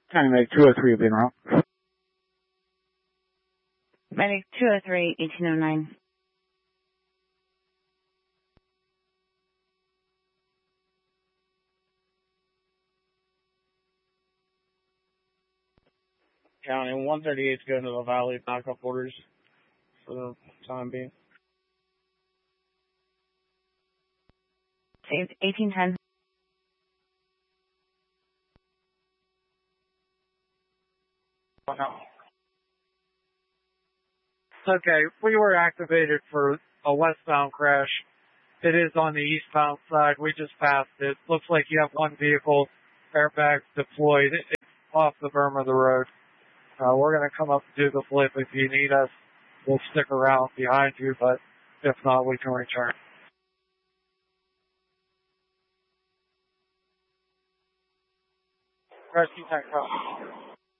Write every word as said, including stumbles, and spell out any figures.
County Medic two oh three have been wrong. Medic two oh three, eighteen oh nine. County one thirty-eight is going to the Valley backup orders for the time being. Saved eighteen ten. Oh, no. Okay, we were activated for a westbound crash. It is on the eastbound side. We just passed it. Looks like you have one vehicle, airbags deployed. It's off the berm of the road. Uh, we're going to come up and do the flip. If you need us, we'll stick around behind you, but if not, we can return. Rescue tank, come.